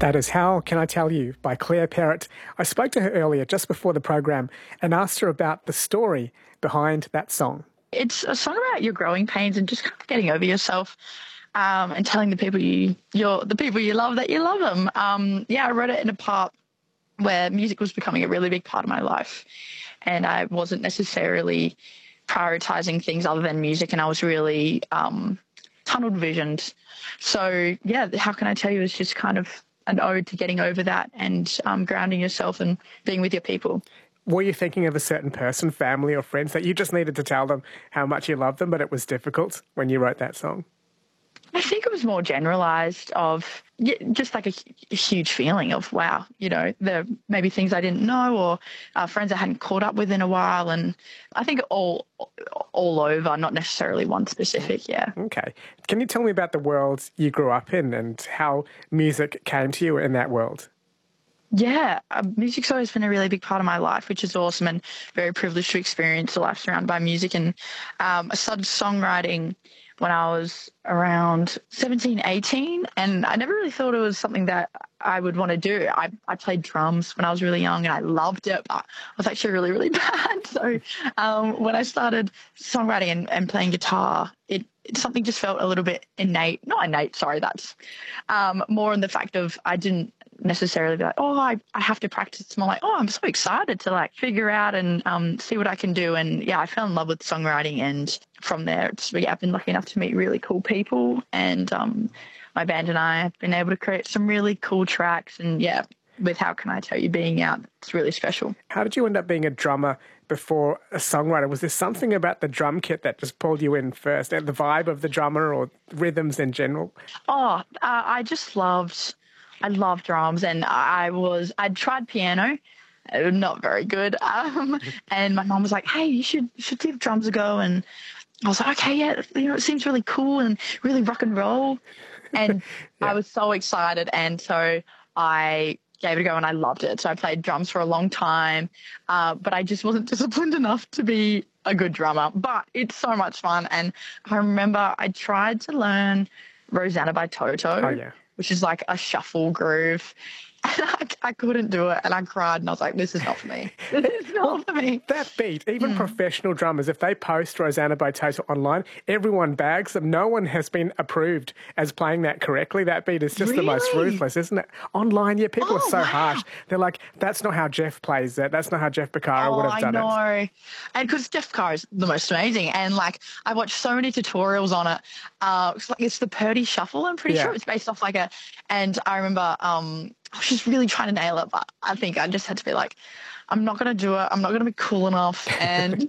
That is How Can I Tell You by Claire Perrott. I spoke to her earlier just before the program and asked her about the story behind that song. It's a song about your growing pains and just kind of getting over yourself, and telling the people the people you love that you love them. I wrote it in a part where music was becoming a really big part of my life, and I wasn't necessarily prioritizing things other than music, and I was really tunnel visioned. So How Can I Tell You is just kind of an ode to getting over that and grounding yourself and being with your people. Were you thinking of a certain person, family or friends, that you just needed to tell them how much you loved them, but it was difficult when you wrote that song? I think it was more generalized of just like a huge feeling of, wow, there maybe things I didn't know or friends I hadn't caught up with in a while. And I think all over, not necessarily one specific, Okay. Can you tell me about the world you grew up in and how music came to you in that world? Yeah, music's always been a really big part of my life, which is awesome, and very privileged to experience a life surrounded by music. And I started songwriting when I was around 17, 18, and I never really thought it was something that I would want to do. I played drums when I was really young and I loved it, but I was actually really, really bad. So when I started songwriting and playing guitar, something just felt a little bit not innate, sorry, that's more in the fact of I didn't necessarily be like, I have to practice. It's more like, I'm so excited to like figure out and see what I can do. And I fell in love with songwriting, and from there I've been lucky enough to meet really cool people, and my band and I have been able to create some really cool tracks, and with How Can I Tell You being out, it's really special. How did you end up being a drummer before a songwriter? Was there something about the drum kit that just pulled you in first, and the vibe of the drummer or rhythms in general? I love drums, and I'd tried piano, not very good. And my mom was like, "Hey, you should give drums a go." And I was like, "Okay, it seems really cool and really rock and roll." And I was so excited, and so I gave it a go, and I loved it. So I played drums for a long time, but I just wasn't disciplined enough to be a good drummer. But it's so much fun, and I remember I tried to learn Rosanna by Toto. Oh, yeah. Which is like a shuffle groove. And I couldn't do it, and I cried, and I was like, this is not for me. This is not for me. That beat, even professional drummers, if they post Rosanna by Toto online, everyone bags them. No one has been approved as playing that correctly. That beat is just the most ruthless, isn't it? Online, people are so harsh. They're like, that's not how Jeff plays it. That's not how Jeff Beccaro would have done it. I know. And because Jeff Beccaro is the most amazing. And I watched so many tutorials on it. It's the Purdy Shuffle, I'm pretty sure. It's based off and I remember I was just really trying to nail it, but I think I just had to be like, I'm not going to do it. I'm not going to be cool enough. And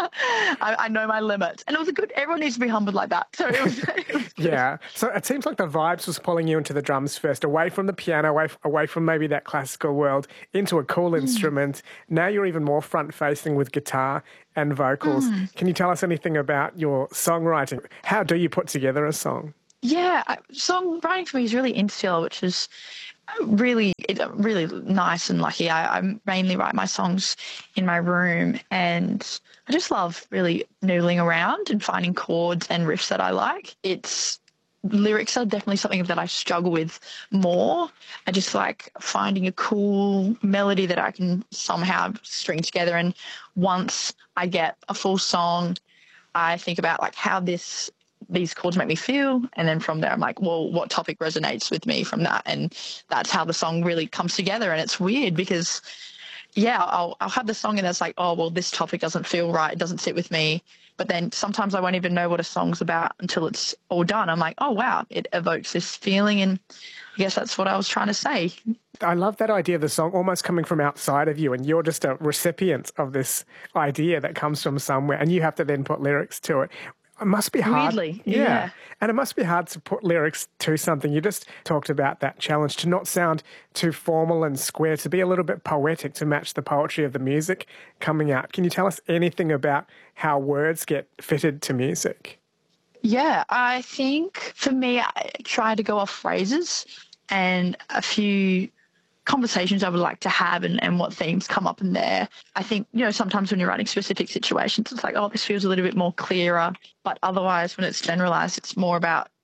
I know my limits. And it was everyone needs to be humbled like that. So it was Yeah. So it seems like the vibes was pulling you into the drums first, away from the piano, away from maybe that classical world, into a cool instrument. Now you're even more front-facing with guitar and vocals. Can you tell us anything about your songwriting? How do you put together a song? Yeah, songwriting for me is really insular, which is really nice and lucky. I mainly write my songs in my room, and I just love really noodling around and finding chords and riffs that I like. Lyrics are definitely something that I struggle with more. I just like finding a cool melody that I can somehow string together, and once I get a full song, I think about how these chords make me feel, and then from there I'm like, well, what topic resonates with me from that? And that's how the song really comes together. And it's weird because I'll have the song and it's like, oh well, this topic doesn't feel right, it doesn't sit with me, but then sometimes I won't even know what a song's about until it's all done. I'm like, oh wow, it evokes this feeling, and I guess that's what I was trying to say. I love that idea of the song almost coming from outside of you, and you're just a recipient of this idea that comes from somewhere, and you have to then put lyrics to it. It must be hard. Weirdly, yeah. And it must be hard to put lyrics to something. You just talked about that challenge, to not sound too formal and square, to be a little bit poetic, to match the poetry of the music coming out. Can you tell us anything about how words get fitted to music? Yeah, I think for me, I try to go off phrases and a few conversations I would like to have and what themes come up in there. I think, sometimes when you're writing specific situations, it's like, oh, this feels a little bit more clearer. But otherwise, when it's generalized, it's more about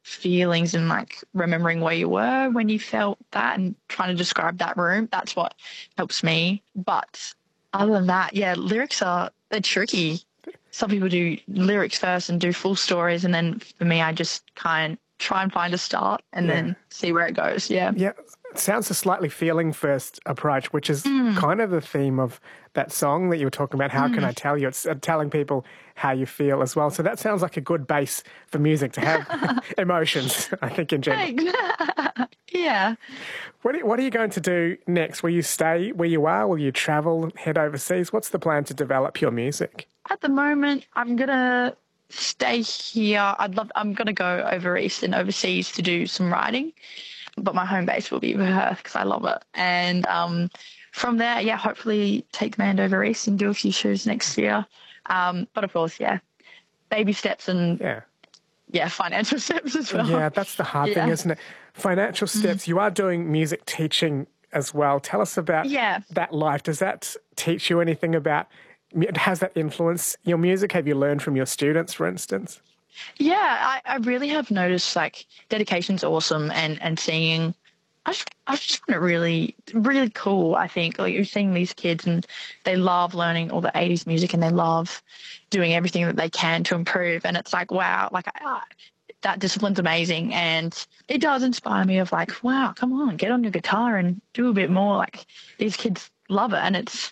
feelings and like remembering where you were when you felt that and trying to describe that room. That's what helps me. But other than that, yeah, they're tricky. Some people do lyrics first and do full stories, and then for me, I just kind of try and find a start and then see where it goes. Yeah. Yeah. It sounds a slightly feeling first approach, which is kind of the theme of that song that you were talking about. How can I tell you? It's telling people how you feel as well. So that sounds like a good base for music to have emotions, I think, in general. Yeah. What are you going to do next? Will you stay where you are? Will you travel, head overseas? What's the plan to develop your music? At the moment, I'm going to stay here. I'm going to go over east and overseas to do some writing, but my home base will be Perth because I love it. And from there, yeah, hopefully take the band over east and do a few shows next year. But of course, yeah, baby steps and financial steps as well. Yeah, that's the hard thing, isn't it? Financial steps. You are doing music teaching as well. Tell us about that life. Does that teach you anything about, has that influenced your music? Have you learned from your students, for instance? Yeah, I really have noticed like dedication's awesome and singing. I just find it really, really cool. I think like you're seeing these kids and they love learning all the 80s music and they love doing everything that they can to improve. And it's like, wow, like that discipline's amazing. And it does inspire me of like, wow, come on, get on your guitar and do a bit more. Like these kids love it. And it's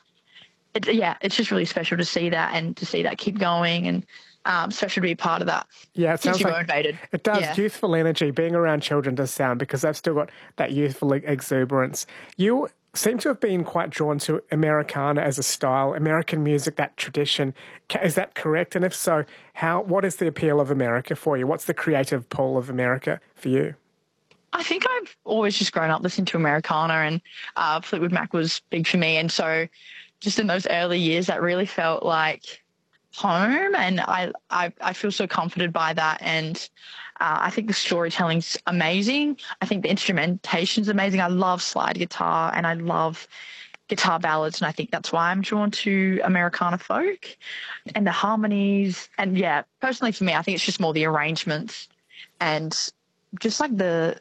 just really special to see that and to see that keep going and special to be part of that. Yeah, it sounds like motivated. It does. Yeah. Youthful energy, being around children does sound, because they've still got that youthful exuberance. You seem to have been quite drawn to Americana as a style, American music, that tradition. Is that correct? And if so, what is the appeal of America for you? What's the creative pull of America for you? I think I've always just grown up listening to Americana, and Fleetwood Mac was big for me. And so just in those early years, that really felt like home, and I feel so comforted by that. And I think the storytelling's amazing. I think the instrumentation's amazing. I love slide guitar and I love guitar ballads, and I think that's why I'm drawn to Americana folk and the harmonies. And yeah, personally for me, I think it's just more the arrangements and just like the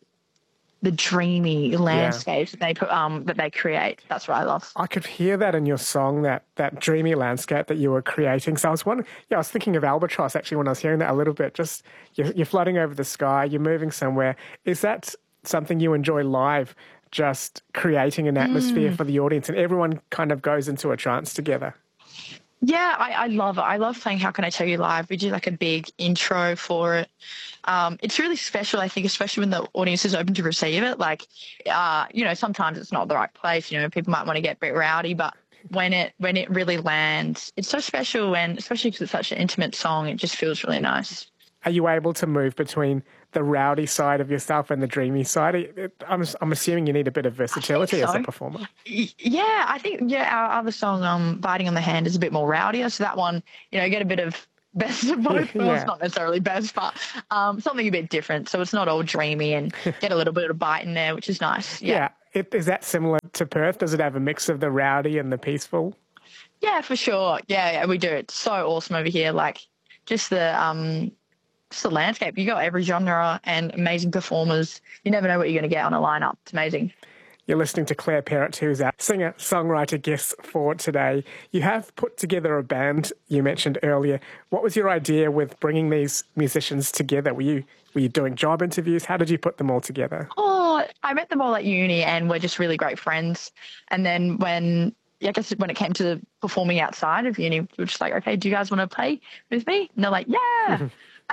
dreamy landscapes that they create. That's what I love. I could hear that in your song, that dreamy landscape that you were creating. So I was thinking of Albatross actually when I was hearing that a little bit. Just you're floating over the sky, you're moving somewhere. Is that something you enjoy live, just creating an atmosphere for the audience and everyone kind of goes into a trance together? Yeah, I love it. I love playing How Can I Tell You Live. We do like a big intro for it. It's really special, I think, especially when the audience is open to receive it. Like, sometimes it's not the right place. People might want to get a bit rowdy, but when it really lands, it's so special. And especially because it's such an intimate song, it just feels really nice. Are you able to move between the rowdy side of yourself and the dreamy side? I'm assuming you need a bit of versatility as a performer. Yeah, I think, our other song, Biting on the Hand, is a bit more rowdier. So that one, get a bit of best of both worlds, not necessarily best, but something a bit different. So it's not all dreamy and get a little bit of bite in there, which is nice. Yeah. Is that similar to Perth? Does it have a mix of the rowdy and the peaceful? Yeah, for sure. Yeah, we do. It's so awesome over here. Like just the landscape. You got every genre and amazing performers. You never know what you're going to get on a lineup. It's amazing. You're listening to Claire Perrott, who's our singer-songwriter guest for today. You have put together a band you mentioned earlier. What was your idea with bringing these musicians together? Were you doing job interviews? How did you put them all together? Oh, I met them all at uni and we're just really great friends. And then when it came to performing outside of uni, we were just like, okay, do you guys want to play with me? And they're like, yeah.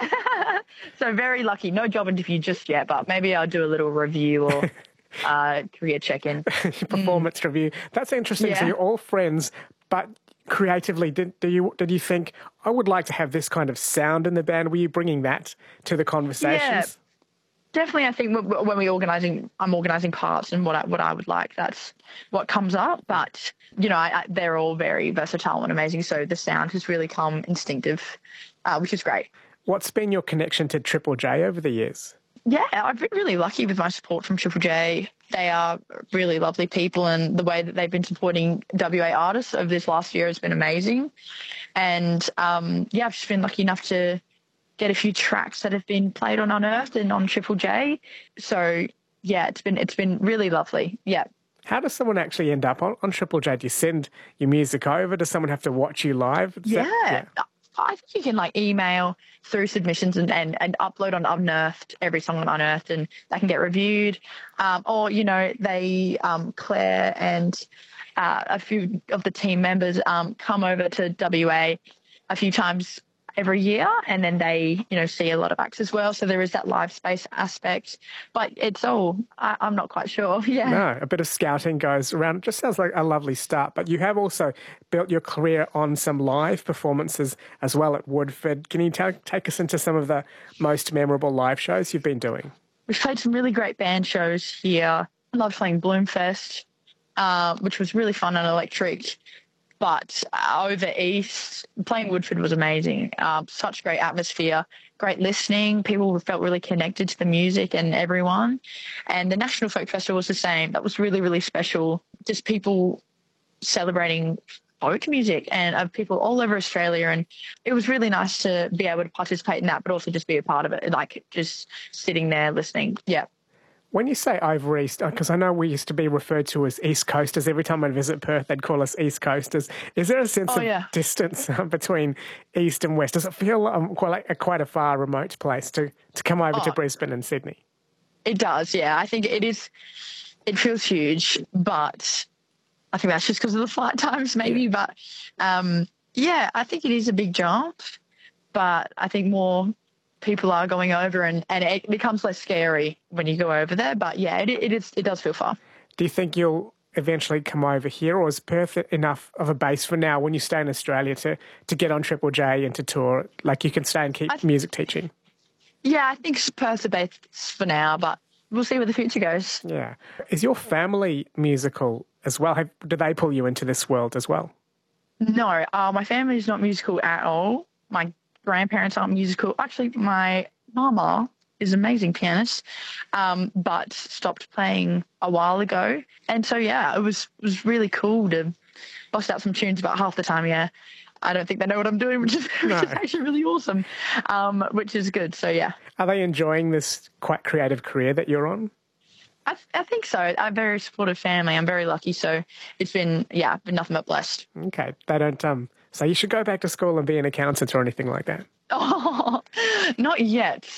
So very lucky. No job interview just yet, but maybe I'll do a little review or career check-in. Performance review. That's interesting. Yeah. So you're all friends, but creatively, did you think, I would like to have this kind of sound in the band? Were you bringing that to the conversations? Yeah, definitely. I think when I'm organising parts and what I would like, that's what comes up. But, they're all very versatile and amazing. So the sound has really come instinctive, which is great. What's been your connection to Triple J over the years? Yeah, I've been really lucky with my support from Triple J. They are really lovely people, and the way that they've been supporting WA artists over this last year has been amazing. And I've just been lucky enough to get a few tracks that have been played on Unearthed and on Triple J. So yeah, it's been really lovely. Yeah. How does someone actually end up on Triple J? Do you send your music over? Does someone have to watch you live? Yeah. I think you can like email through submissions and upload on Unearthed, every song on Unearthed, and that can get reviewed. Or, you know, they, Claire and a few of the team members come over to WA a few times every year, and then they, you know, see a lot of acts as well. So there is that live space aspect, but it's all, I'm not quite sure. Yeah. No, a bit of scouting goes around. It just sounds like a lovely start. But you have also built your career on some live performances as well at Woodford. Can you take us into some of the most memorable live shows you've been doing? We've played some really great band shows here. I loved playing Bloomfest, which was really fun and electric. But over East, playing Woodford was amazing. Such great atmosphere, great listening. People felt really connected to the music and everyone. And the National Folk Festival was the same. That was really, really special. Just people celebrating folk music and of people all over Australia. And it was really nice to be able to participate in that, but also just be a part of it, like just sitting there listening. Yeah. When you say over East, because I know we used to be referred to as East Coasters. Every time I'd visit Perth, they'd call us East Coasters. Is there a sense of distance between East and West? Does it feel quite a far remote place to come over to Brisbane and Sydney? It does, yeah. I think it is. It feels huge, but I think that's just because of the flight times maybe. Yeah. But, yeah, I think it is a big jump, but I think more people are going over and it becomes less scary when you go over there. But yeah, it does feel far. Do you think you'll eventually come over here, or is Perth enough of a base for now when you stay in Australia to get on Triple J and to tour? Like you can stay and keep music teaching? Yeah, I think Perth's a base for now, but we'll see where the future goes. Yeah. Is your family musical as well? Do they pull you into this world as well? No, my family is not musical at all. My grandparents aren't musical. Actually, my mama is an amazing pianist, but stopped playing a while ago. And so, yeah, it was really cool to bust out some tunes about half the time. Yeah, I don't think they know what I'm doing, which is actually really awesome, which is good. So, yeah. Are they enjoying this quite creative career that you're on? I think so. I'm a very supportive family. I'm very lucky. So it's been nothing but blessed. Okay. They don't so you should go back to school and be an accountant or anything like that. Oh, not yet.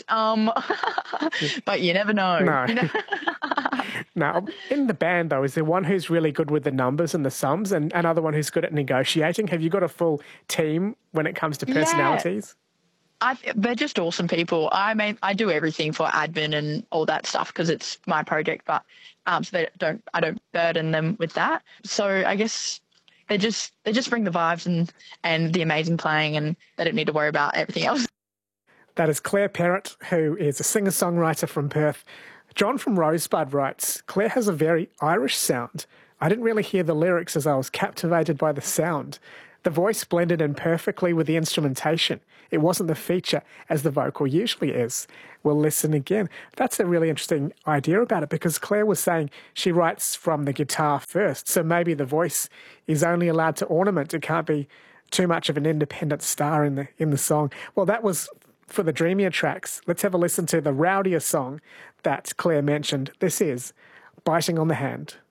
But you never know. No. You know? Now, in the band, though, is there one who's really good with the numbers and the sums and another one who's good at negotiating? Have you got a full team when it comes to personalities? Yeah. They're just awesome people. I mean, I do everything for admin and all that stuff because it's my project, but so I don't burden them with that. So I guess they just bring the vibes and the amazing playing, and they don't need to worry about everything else. That is Claire Perrott, who is a singer-songwriter from Perth. John from Rosebud writes, Claire has a very Irish sound. I didn't really hear the lyrics as I was captivated by the sound. The voice blended in perfectly with the instrumentation. It wasn't the feature as the vocal usually is. We'll listen again. That's a really interesting idea about it because Claire was saying she writes from the guitar first, so maybe the voice is only allowed to ornament. It can't be too much of an independent star in the song. Well, that was for the dreamier tracks. Let's have a listen to the rowdier song that Claire mentioned. This is Biting on the Hand.